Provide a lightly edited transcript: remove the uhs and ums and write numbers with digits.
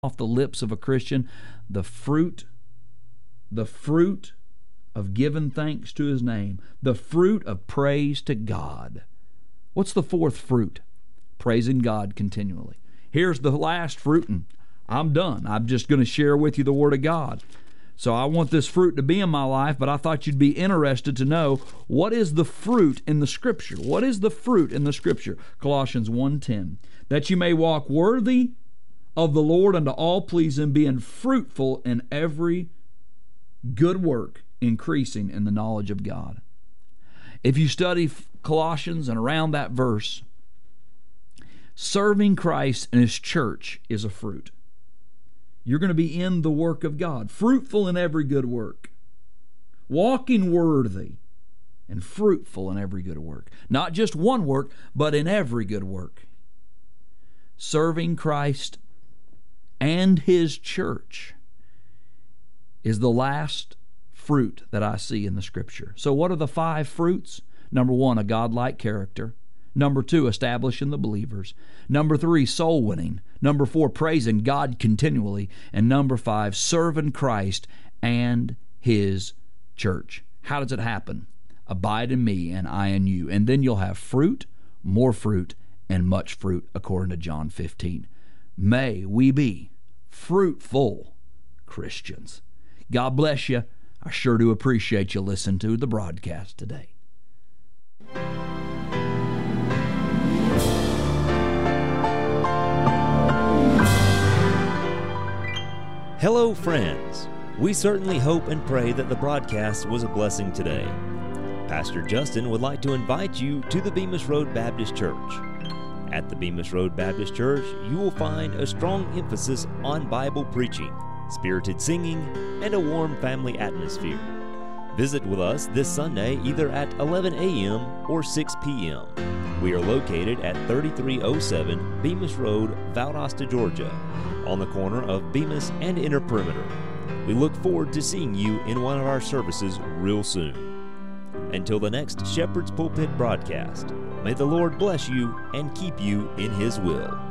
off the lips of a Christian, the fruit of giving thanks to His name, the fruit of praise to God. What's the fourth fruit? Praising God continually. Here's the last fruit, and I'm done. I'm just going to share with you the Word of God. So I want this fruit to be in my life, but I thought you'd be interested to know, what is the fruit in the Scripture? What is the fruit in the Scripture? Colossians 1:10. That you may walk worthy of the Lord unto all pleasing, being fruitful in every good work, increasing in the knowledge of God. If you study Colossians and around that verse, serving Christ and His church is a fruit. You're going to be in the work of God, fruitful in every good work, walking worthy and fruitful in every good work. Not just one work, but in every good work. Serving Christ and His church is the last fruit that I see in the Scripture. So what are the 5 fruits? Number 1, a godlike character. Number 2, establishing the believers. Number 3, soul winning. Number 4, praising God continually. And number 5, serving Christ and His church. How does it happen? Abide in me and I in you. And then you'll have fruit, more fruit, and much fruit, according to John 15. May we be fruitful Christians. God bless you. I sure do appreciate you listening to the broadcast today. Hello, friends. We certainly hope and pray that the broadcast was a blessing today. Pastor Justin would like to invite you to the Bemis Road Baptist Church. At the Bemis Road Baptist Church, you will find a strong emphasis on Bible preaching, spirited singing, and a warm family atmosphere. Visit with us this Sunday either at 11 a.m. or 6 p.m. We are located at 3307 Bemis Road, Valdosta, Georgia, on the corner of Bemis and Inner Perimeter. We look forward to seeing you in one of our services real soon. Until the next Shepherd's Pulpit broadcast, may the Lord bless you and keep you in His will.